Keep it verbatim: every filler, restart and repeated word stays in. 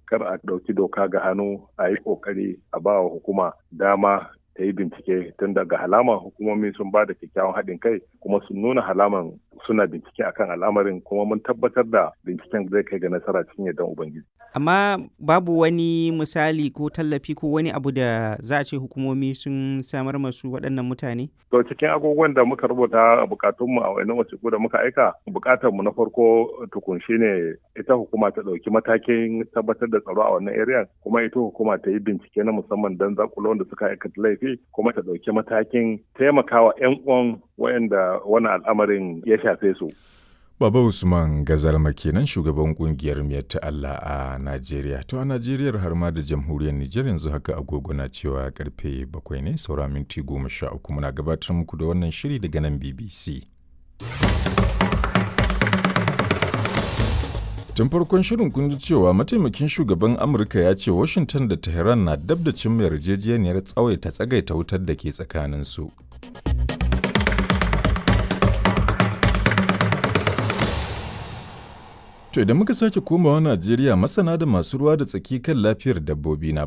kar a ɗauki doka ga hannu a yi ƙoƙari a ba wa hukuma dama ta yi bincike tun daga halama hukumomi sun ba da kyakkyawan haɗin kai kuma sun nuna halaman suna bincike akan al'amarin kuma mun tabbatar da binciken zai kai ga nasara cikin yardan Ubangiji. Amma babu wani misali ko tallafi ko wani abu da za a ce hukumomi sun samar masu waɗannan mutane? To cikin agogon da muka rubuta bukatunmu a wani wasiƙu da muka aika, bukatar mu na farko tukun shine ita hukuma ta ɗauki matakin tabbatar da tsaro a wannan area kuma ita hukuma ta yi bincike na musamman don zakulo wanda suka aikata laifi kuma ta ɗauki matakin taimakawa 'yan uwan wayanda wani al'amarin ya shafe su. Baba Usman Gazalma kenan shugaban kungiyar Miyar ta Allah a Najeriya. To a Najeriya har ma da jamhuriyar Nijar yanzu haka agogo na cewa karfe bakwai ne saura minti goma sha uku muna gabatar muku da wannan shiri daga nan B B C. Tun farkon shirin kun ji cewa mataimakin shugaban Amurka ya ce Washington da Tehran na dab da cimma yarjejeniyar tsawaita tsagaita wutar da ke tsakaninsu. To idan muka sake komawa Najeriya masana da masu ruwa da tsaki kan lafiyar dabbobi na